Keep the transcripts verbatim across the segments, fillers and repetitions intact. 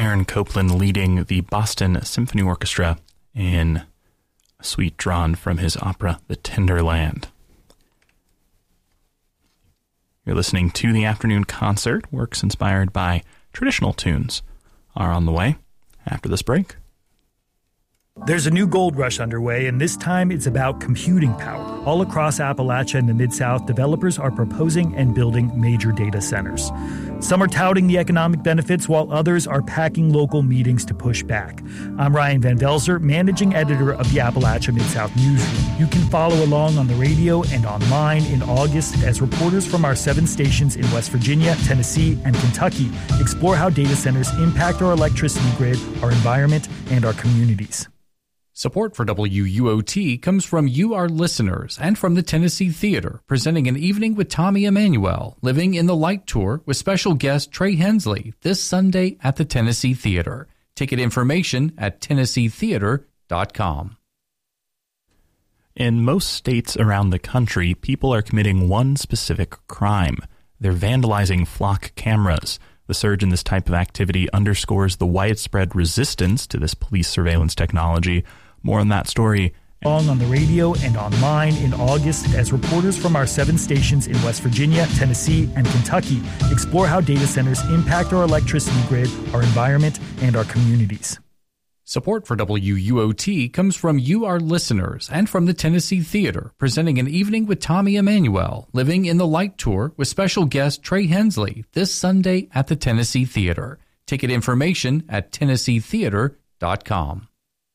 Aaron Copland leading the Boston Symphony Orchestra in a suite drawn from his opera, The Tender Land. You're listening to the afternoon concert. Works inspired by traditional tunes are on the way after this break. There's a new gold rush underway, and this time it's about computing power. All across Appalachia and the Mid-South, developers are proposing and building major data centers. Some are touting the economic benefits, while others are packing local meetings to push back. I'm Ryan Van Velzer, managing editor of the Appalachia Mid-South Newsroom. You can follow along on the radio and online in August as reporters from our seven stations in West Virginia, Tennessee, and Kentucky explore how data centers impact our electricity grid, our environment, and our communities. Support for W U O T comes from you, our listeners, and from the Tennessee Theater, presenting An Evening with Tommy Emmanuel, Living in the Light Tour with special guest Trey Hensley this Sunday at the Tennessee Theater. Ticket information at tennessee theater dot com. In most states around the country, people are committing one specific crime. They're vandalizing flock cameras. The surge in this type of activity underscores the widespread resistance to this police surveillance technology. More on that story. Along on the radio and online in August as reporters from our seven stations in West Virginia, Tennessee, and Kentucky explore how data centers impact our electricity grid, our environment, and our communities. Support for W U O T comes from you, our listeners, and from the Tennessee Theater, presenting An Evening with Tommy Emmanuel, Living in the Light Tour with special guest Trey Hensley this Sunday at the Tennessee Theater. Ticket information at tennessee theater dot com.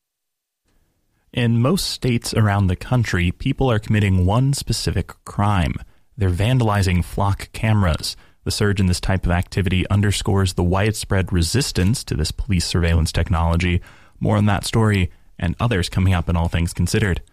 In most states around the country, people are committing one specific crime. They're vandalizing flock cameras. The surge in this type of activity underscores the widespread resistance to this police surveillance technology. More on that story and others coming up in All Things Considered.